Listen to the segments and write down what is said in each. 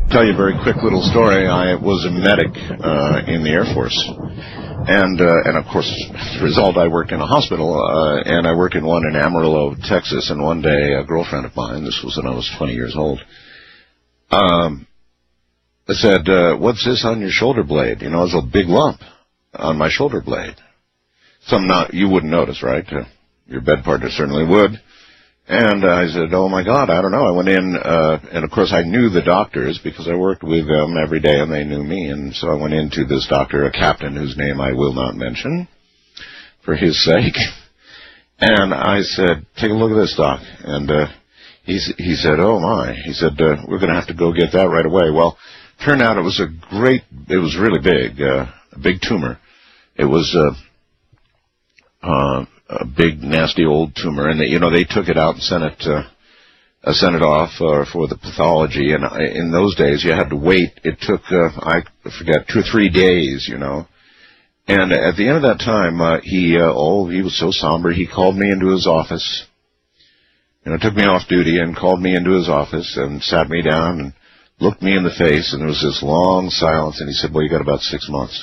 tell you a very quick little story. I was a medic in the Air Force, and of course, as a result, I worked in a hospital, and I worked in one in Amarillo, Texas. And one day, a girlfriend of mine, this was when I was 20 years old, said, "What's this on your shoulder blade?" You know, it was a big lump on my shoulder blade. You wouldn't notice, right? Your bed partner certainly would. And I said, "Oh, my God, I don't know." I went in, and, of course, I knew the doctors because I worked with them every day, and they knew me. And so I went into this doctor, a captain whose name I will not mention for his sake. And I said, "Take a look at this, Doc." And he said, "Oh, my." He said, "We're going to have to go get that right away." Well, turned out it was really big, a big tumor. It was a big, nasty old tumor, and they took it out and sent it off for the pathology. And in those days, you had to wait. It took I forget 2 or 3 days, And at the end of that time, he was so somber. He called me into his office. Took me off duty and called me into his office and sat me down and looked me in the face. And there was this long silence. And he said, "Well, you got about 6 months."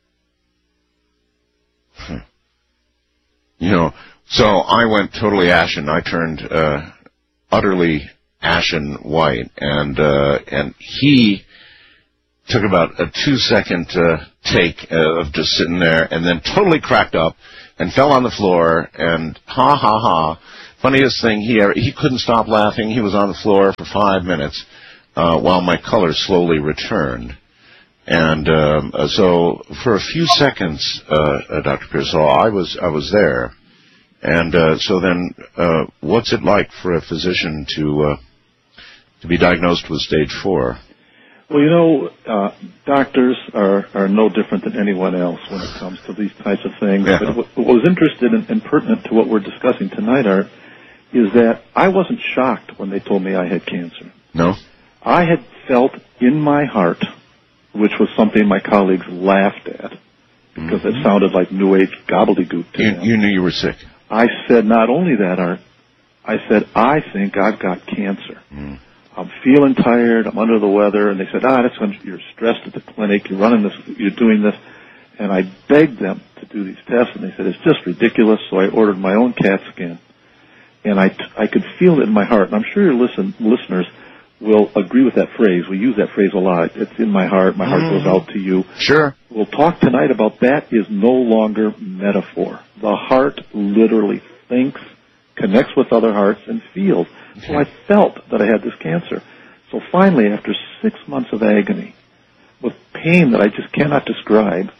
So I went totally ashen. I turned utterly ashen white, and he took about a 2-second take of just sitting there, and then totally cracked up and fell on the floor and ha ha ha. Funniest thing he couldn't stop laughing. He was on the floor for 5 minutes while my color slowly returned. And so for a few seconds, Dr. Pearsall, I was there. And so then, what's it like for a physician to be diagnosed with stage 4? Well, doctors are no different than anyone else when it comes to these types of things. Yeah. But what was interested and pertinent to what we're discussing tonight, Art, is that I wasn't shocked when they told me I had cancer. No? I had felt in my heart, which was something my colleagues laughed at, because it sounded like New Age gobbledygook to them. You knew you were sick. I said, not only that, Art, I said, "I think I've got cancer. I'm feeling tired, I'm under the weather." And they said, that's when you're stressed at the clinic, you're running this, you're doing this. And I begged them to do these tests, and they said, "It's just ridiculous." So I ordered my own CAT scan. And I could feel it in my heart. And I'm sure your listeners will agree with that phrase. We use that phrase a lot. It's in my heart. My heart goes out to you. Sure. We'll talk tonight about that is no longer metaphor. The heart literally thinks, connects with other hearts, and feels. Okay. So I felt that I had this cancer. So finally, after 6 months of agony, with pain that I just cannot describe,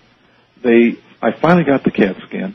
I finally got the CAT scan.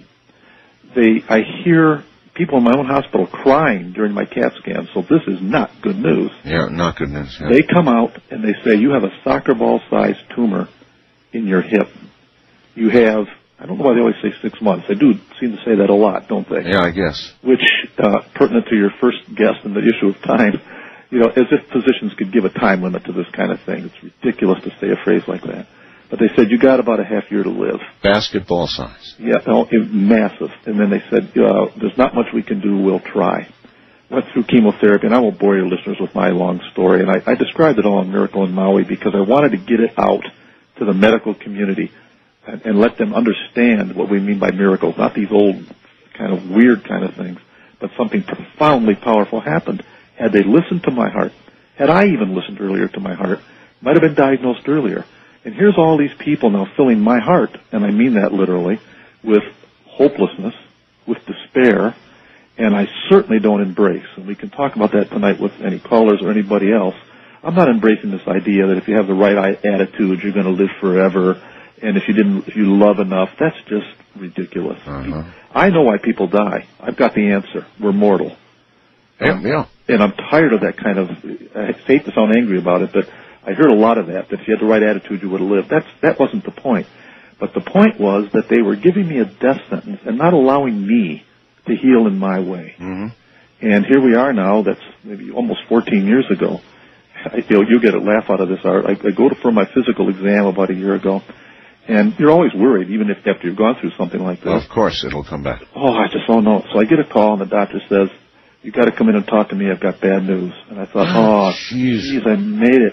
I hear people in my own hospital crying during my CAT scan, so this is not good news. Yeah, not good news. Yeah. They come out and they say, "You have a soccer ball-sized tumor in your hip. You have," I don't know why they always say 6 months. They do seem to say that a lot, don't they? Yeah, I guess. Which, pertinent to your first guest and the issue of time, as if physicians could give a time limit to this kind of thing. It's ridiculous to say a phrase like that. But they said, "You got about a half year to live." Basketball size. Yeah, massive. And then they said, "There's not much we can do. We'll try." Went through chemotherapy, and I won't bore your listeners with my long story. And I described it all in Miracle in Maui because I wanted to get it out to the medical community and let them understand what we mean by miracles, not these old kind of weird kind of things, but something profoundly powerful happened. Had they listened to my heart, had I even listened earlier to my heart, might have been diagnosed earlier. And here's all these people now filling my heart, and I mean that literally, with hopelessness, with despair, and I certainly don't embrace, and we can talk about that tonight with any callers or anybody else. I'm not embracing this idea that if you have the right attitude, you're going to live forever, and if you love enough, that's just ridiculous. I know why people die. I've got the answer. We're mortal. Yeah. And I'm tired of that kind of, I hate to sound angry about it, but I heard a lot of that if you had the right attitude, you would have lived. That wasn't the point. But the point was that they were giving me a death sentence and not allowing me to heal in my way. And here we are now, that's maybe almost 14 years ago. You'll get a laugh out of this, Art. I go for my physical exam about a year ago, and you're always worried, even if after you've gone through something like this. Well, of course, it'll come back. I just don't know. So I get a call, and the doctor says, "You got to come in and talk to me. I've got bad news." And I thought, geez, I made it.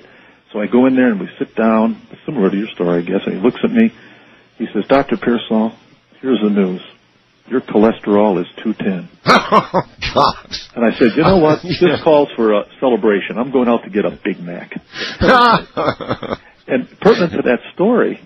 So I go in there and we sit down, similar to your story, I guess, and he looks at me. He says, Dr. Pearsall, here's the news. Your cholesterol is 210. Oh, God. And I said, you know what? This calls for a celebration. I'm going out to get a Big Mac. And pertinent to that story,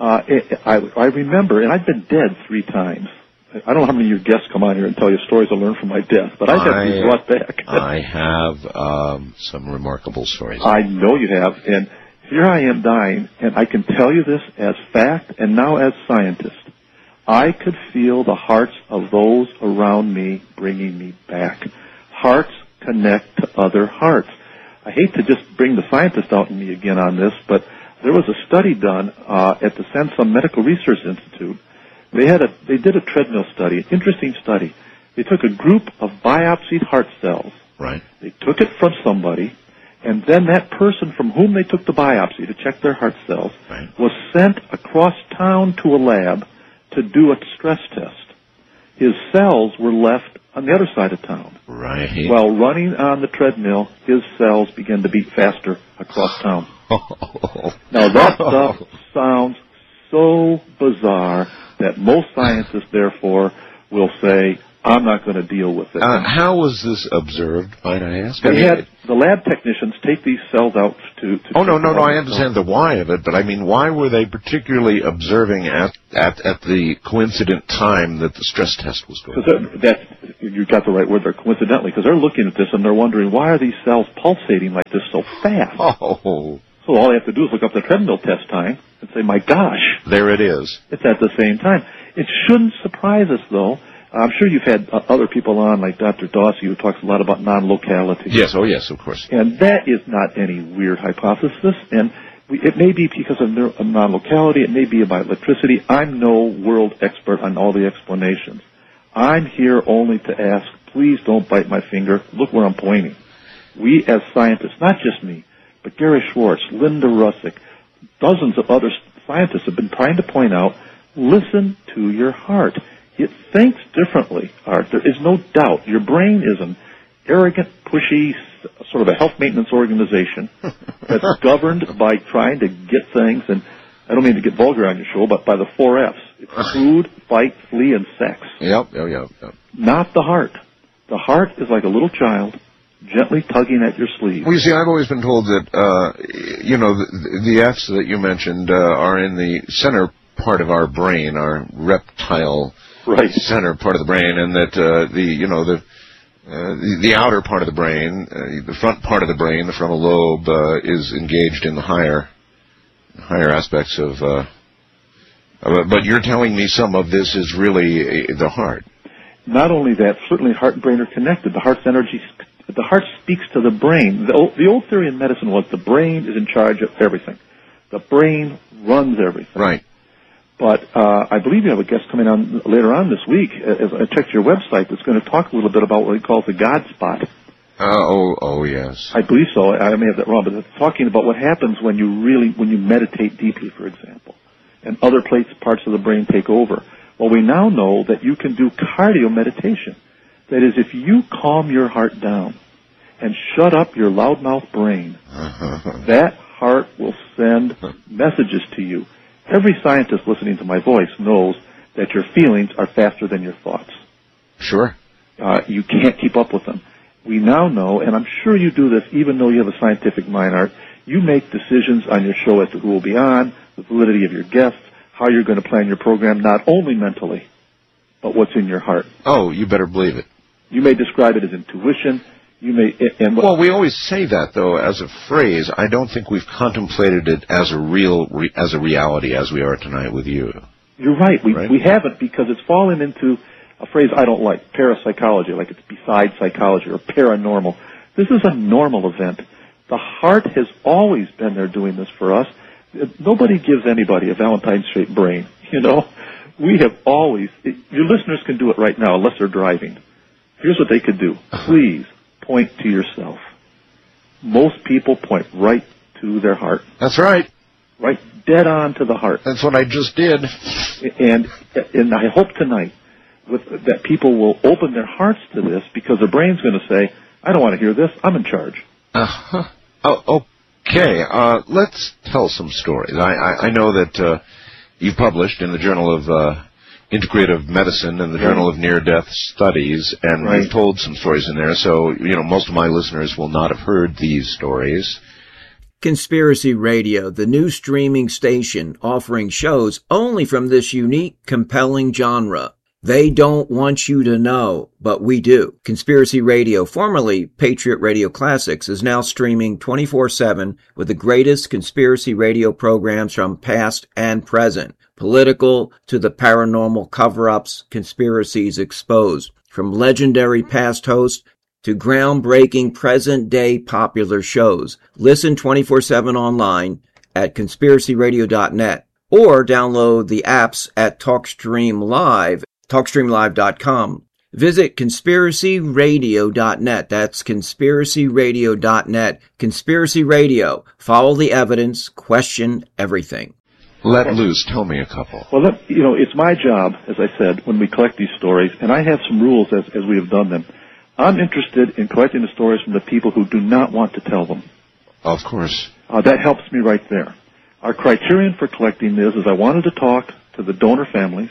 I remember, and I've been dead 3 times. I don't know how many of your guests come on here and tell you stories I learned from my death, but I've had to be brought back. I have some remarkable stories. I know you have, and here I am dying, and I can tell you this as fact and now as scientist. I could feel the hearts of those around me bringing me back. Hearts connect to other hearts. I hate to just bring the scientist out in me again on this, but there was a study done at the Sansum Medical Research Institute. They did a treadmill study, an interesting study. They took a group of biopsied heart cells. Right. They took it from somebody, and then that person from whom they took the biopsy to check their heart cells was sent across town to a lab to do a stress test. His cells were left on the other side of town. Right. While running on the treadmill, his cells began to beat faster across town. Now that stuff sounds so bizarre that most scientists, therefore, will say, I'm not going to deal with it. How was this observed, might I ask? They had the lab technicians take these cells out to Oh, no, I understand the why of it, but I mean, why were they particularly observing at the coincident time that the stress test was going on? You got the right word there, coincidentally, because they're looking at this and they're wondering, why are these cells pulsating like this so fast? Oh. So all they have to do is look up the treadmill test time and say, my gosh. There it is. It's at the same time. It shouldn't surprise us, though. I'm sure you've had other people on, like Dr. Dawsey, who talks a lot about non-locality. Yes, yes, of course. And that is not any weird hypothesis. And it may be because of non-locality. It may be about electricity. I'm no world expert on all the explanations. I'm here only to ask, please don't bite my finger. Look where I'm pointing. We as scientists, not just me, but Gary Schwartz, Linda Russick, dozens of other scientists have been trying to point out, listen to your heart. It thinks differently, Art. There is no doubt. Your brain is an arrogant, pushy, sort of a health maintenance organization that's governed by trying to get things, and I don't mean to get vulgar on your show, but by the 4 F's. It's food, fight, flee, and sex. Yep. Not the heart. The heart is like a little child gently tugging at your sleeve. Well, you see, I've always been told that, the F's that you mentioned are in the center part of our brain, our reptile center part of the brain, and that the outer part of the brain, the front part of the brain, the frontal lobe, is engaged in the higher aspects of. But you're telling me some of this is really the heart. Not only that, certainly heart and brain are connected. The heart's energy, the heart speaks to the brain. The old theory in medicine was the brain is in charge of everything. The brain runs everything. Right. But I believe you have a guest coming on later on this week. As I checked your website, that's going to talk a little bit about what he calls the God spot. Oh, yes. I believe so. I may have that wrong, but it's talking about what happens when you meditate deeply, for example, and other parts of the brain take over. Well, we now know that you can do cardio meditation. That is, if you calm your heart down and shut up your loudmouth brain, that heart will send messages to you. Every scientist listening to my voice knows that your feelings are faster than your thoughts. Sure. You can't keep up with them. We now know, and I'm sure you do this even though you have a scientific mind, Art, you make decisions on your show as to who will be on, the validity of your guests, how you're going to plan your program, not only mentally, but what's in your heart. Oh, you better believe it. You may describe it as intuition. Well, we always say that, though, as a phrase. I don't think we've contemplated it as a reality as we are tonight with you. You're right. We haven't, because it's fallen into a phrase I don't like, parapsychology, like it's beside psychology, or paranormal. This is a normal event. The heart has always been there doing this for us. Nobody gives anybody a Valentine's-shaped brain, We have always, your listeners can do it right now, unless they're driving. Here's what they could do. Please point to yourself. Most people point right to their heart. That's right. Right dead on to the heart. That's what I just did. And I hope tonight that people will open their hearts to this, because the brain's going to say, I don't want to hear this. I'm in charge. Uh-huh. Oh, Okay, let's tell some stories. I know that you've published in the Journal of Integrative Medicine and the Journal of Near-Death Studies, and you've told some stories in there, so, most of my listeners will not have heard these stories. Conspiracy Radio, the new streaming station offering shows only from this unique, compelling genre. They don't want you to know, but we do. Conspiracy Radio, formerly Patriot Radio Classics, is now streaming 24/7 with the greatest conspiracy radio programs from past and present. Political to the paranormal cover-ups, conspiracies exposed. From legendary past hosts to groundbreaking present-day popular shows. Listen 24/7 online at conspiracyradio.net or download the apps at TalkStreamLive.com. Visit conspiracyradio.net. That's conspiracyradio.net. Conspiracy Radio. Follow the evidence. Question everything. Let loose. Tell me a couple. Well, it's my job, as I said, when we collect these stories, and I have some rules as we have done them. I'm interested in collecting the stories from the people who do not want to tell them. Of course. That helps me right there. Our criterion for collecting this is I wanted to talk to the donor families,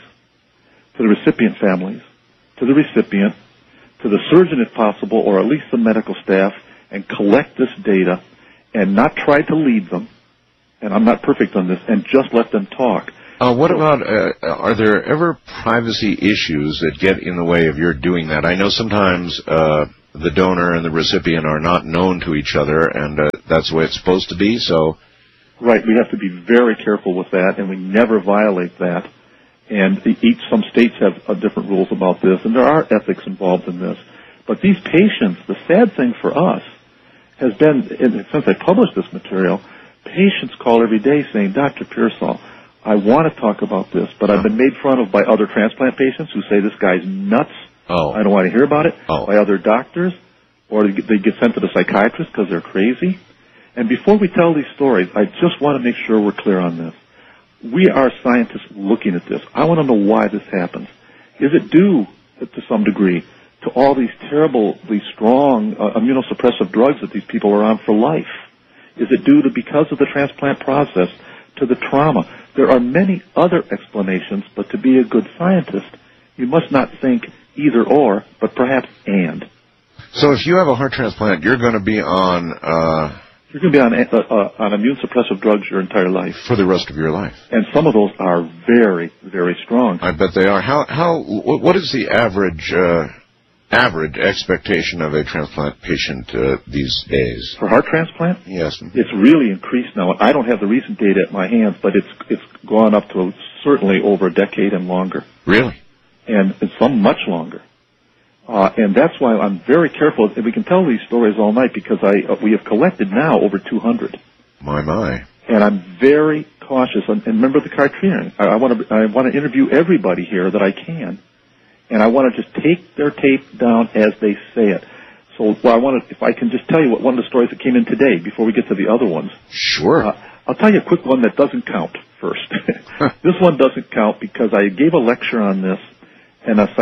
to the recipient families, to the recipient, to the surgeon if possible, or at least the medical staff, and collect this data and not try to lead them, and I'm not perfect on this, and just let them talk. What about, are there ever privacy issues that get in the way of your doing that? I know sometimes the donor and the recipient are not known to each other, and that's the way it's supposed to be, so... Right, we have to be very careful with that, and we never violate that. And some states have different rules about this, and there are ethics involved in this. But these patients, the sad thing for us has been, since I published this material, patients call every day saying, Dr. Pearsall, I want to talk about this, but I've been made fun of by other transplant patients who say this guy's nuts. I don't want to hear about it. By other doctors, or they get sent to the psychiatrist because they're crazy. And before we tell these stories, I just want to make sure we're clear on this. We are scientists looking at this. I want to know why this happens. Is it due, to some degree, to all these terribly strong immunosuppressive drugs that these people are on for life? Is it due to, because of the transplant process, to the trauma? There are many other explanations, but to be a good scientist, you must not think either or, but perhaps and. So if you have a heart transplant, you're going to be on... You're going to be on immune suppressive drugs your entire life. For the rest of your life. And some of those are very, very strong. I bet they are. What is the average expectation of a transplant patient these days? For heart transplant? Yes. It's really increased now. I don't have the recent data at my hands, but it's gone up to certainly over a decade and longer. Really? And some much longer. And that's why I'm very careful. We can tell these stories all night because we have collected now over 200. My. And I'm very cautious. And remember the criterion. I want to interview everybody here that I can, and I want to just take their tape down as they say it. So if I can just tell you one of the stories that came in today before we get to the other ones. Sure. I'll tell you a quick one that doesn't count first. This one doesn't count because I gave a lecture on this. And a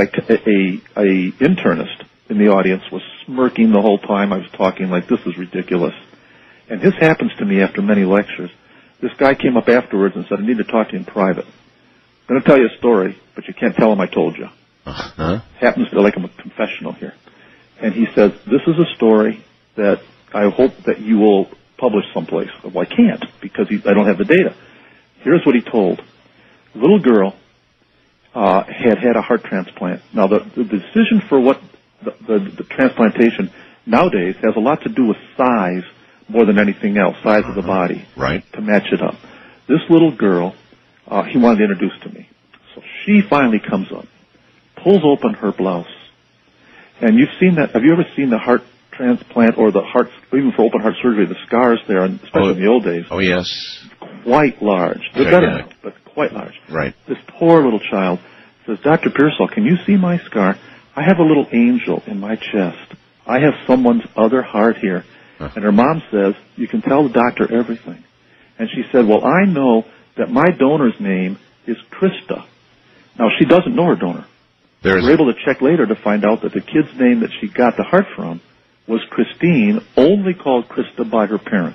internist in the audience was smirking the whole time I was talking, like, this is ridiculous. And this happens to me after many lectures. This guy came up afterwards and said, I need to talk to you in private. I'm going to tell you a story, but you can't tell him I told you. Happens to like I'm a confessional here. And he says, this is a story that I hope that you will publish someplace. Well, I can't because I don't have the data. Here's what he told. A little girl had a heart transplant. Now, the decision for what the transplantation nowadays has a lot to do with size more than anything else, size of the body, right, to match it up. This little girl, he wanted to introduce to me. So she finally comes up, pulls open her blouse. And you've seen that. Have you ever seen the heart transplant or the heart, even for open heart surgery, the scars there, especially in the old days? Oh, yes. Quite large. They're better now, but quite large. Right. This poor little child says, Dr. Pearsall, can you see my scar? I have a little angel in my chest. I have someone's other heart here. And her mom says, you can tell the doctor everything. And she said, well, I know that my donor's name is Krista. Now, she doesn't know her donor. We're able to check later to find out that the kid's name that she got the heart from was Christine, only called Krista by her parents.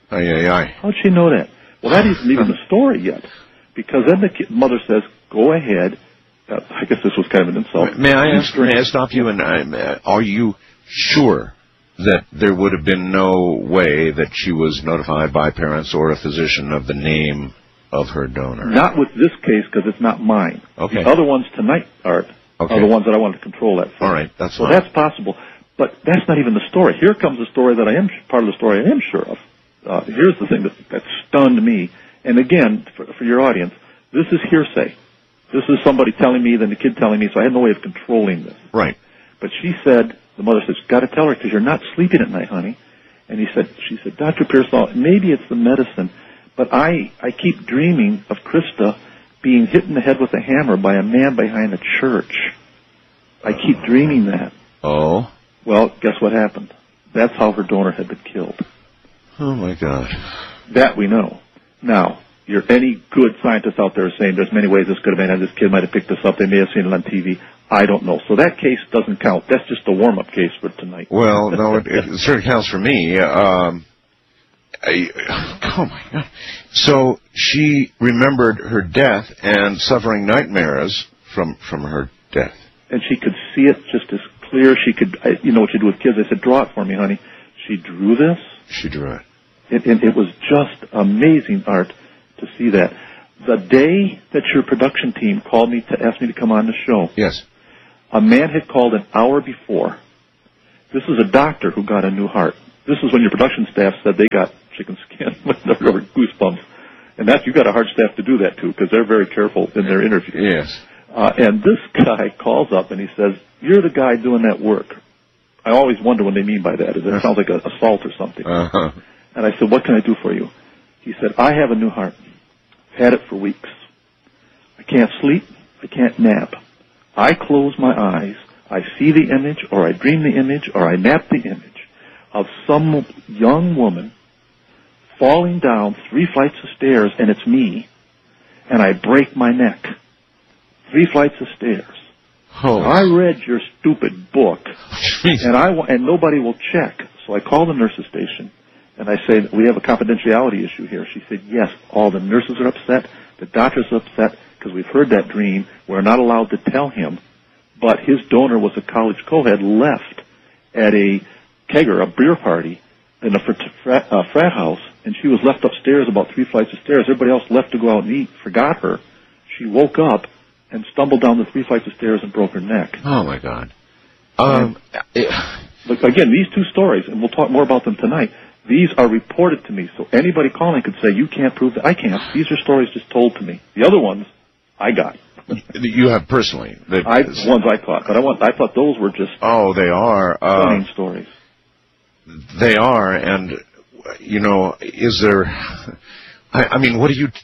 How'd she know that? Well, that isn't even the story yet, because then the mother says, "Go ahead." I guess this was kind of an insult. May I stop you? And are you sure that there would have been no way that she was notified by parents or a physician of the name of her donor? Not with this case, because it's not mine. Okay. The other ones tonight, Art, are the ones that I wanted to control that for. All right, that's so fine. That's possible, but that's not even the story. Here comes the story that I am part of the story I am sure of. Here's the thing that stunned me, and again, for your audience, this is hearsay. This is somebody telling me, then the kid telling me, so I had no way of controlling this. Right. But she said, the mother says, "Got to tell her because you're not sleeping at night, honey." And she said, "Dr. Pearsall, maybe it's the medicine, but I keep dreaming of Krista being hit in the head with a hammer by a man behind a church. I keep dreaming that." Oh? Well, guess what happened? That's how her donor had been killed. Oh, my God. That we know. Now, any good scientist out there is saying there's many ways this could have been, and this kid might have picked this up. They may have seen it on TV. I don't know. So that case doesn't count. That's just a warm-up case for tonight. Well, no, it certainly counts for me. Oh, my God. So she remembered her death and suffering nightmares from her death. And she could see it just as clear. She could, you know what you do with kids. I said, "Draw it for me, honey." She drew this. She drew it. It was just amazing, Art, to see that. The day that your production team called me to ask me to come on the show, yes, a man had called an hour before. This is a doctor who got a new heart. This is when your production staff said they got chicken skin with their goosebumps. And you got a hard staff to do that too, because they're very careful in their interviews. Yes. And this guy calls up and he says, "You're the guy doing that work." I always wonder what they mean by that. It sounds like an assault or something. Uh-huh. And I said, "What can I do for you?" He said, "I have a new heart. Had it for weeks. I can't sleep. I can't nap. I close my eyes. I see the image, or I dream the image, or I nap the image of some young woman falling down 3 flights of stairs, and it's me, and I break my neck. 3 flights of stairs. Oh. I read your stupid book, and nobody will check. So I call the nurses station, and I say, "We have a confidentiality issue here." She said, "Yes, all the nurses are upset. The doctors are upset because we've heard that dream. We're not allowed to tell him, but his donor was a college co-ed left at a kegger, a beer party, in a frat house, and she was left upstairs about 3 flights of stairs. Everybody else left to go out and eat, forgot her. She woke up and stumbled down the 3 flights of stairs and broke her neck." Oh, my God. Look, again, these 2 stories, and we'll talk more about them tonight, these are reported to me, so anybody calling could say, "You can't prove that." I can't. These are stories just told to me. The other ones, I got. You have personally? Ones I thought, but I thought those were just they are stunning stories. They are, and, you know, is there... I mean, what do you...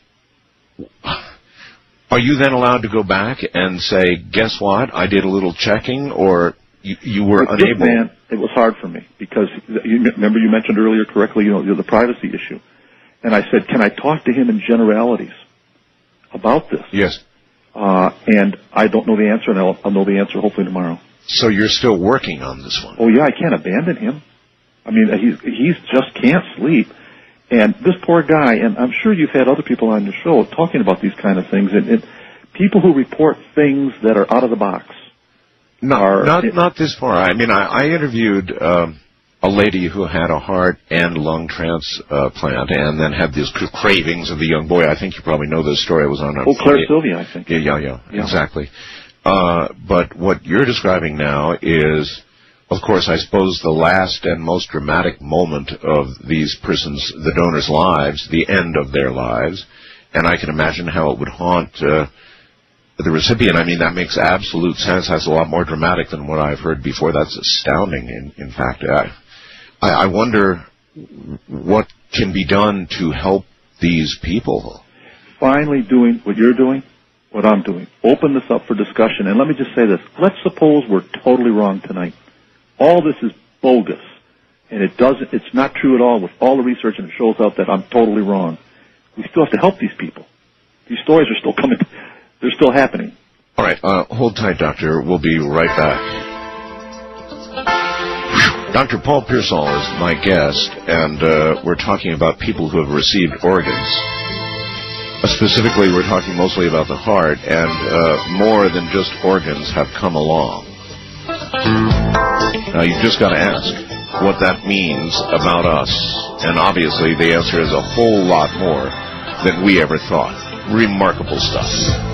Are you then allowed to go back and say, "Guess what? I did a little checking," or you were unable? Man, it was hard for me because remember you mentioned earlier correctly, the privacy issue, and I said, "Can I talk to him in generalities about this?" Yes. And I don't know the answer, and I'll know the answer hopefully tomorrow. So you're still working on this one? Oh yeah, I can't abandon him. I mean, he's just can't sleep. And this poor guy, and I'm sure you've had other people on your show talking about these kind of things, and people who report things that are out of the box. Not this far. I mean, I interviewed a lady who had a heart and lung transplant, and then had these cravings of the young boy. I think you probably know this story. It was on Claire Sylvia, I think. Yeah, exactly. But what you're describing now is, of course, I suppose the last and most dramatic moment of these persons, the donors' lives, the end of their lives, and I can imagine how it would haunt the recipient. I mean, that makes absolute sense. That's a lot more dramatic than what I've heard before. That's astounding, in fact. I wonder what can be done to help these people. Finally doing what you're doing, what I'm doing. Open this up for discussion. And let me just say this. Let's suppose we're totally wrong tonight. All this is bogus. And it's not true at all with all the research, and it shows out that I'm totally wrong. We still have to help these people. These stories are still coming. They're still happening. All right. Hold tight, Doctor. We'll be right back. Dr. Paul Pearsall is my guest, and we're talking about people who have received organs. Specifically, we're talking mostly about the heart, and more than just organs have come along. Now, you've just got to ask what that means about us, and obviously the answer is a whole lot more than we ever thought. Remarkable stuff.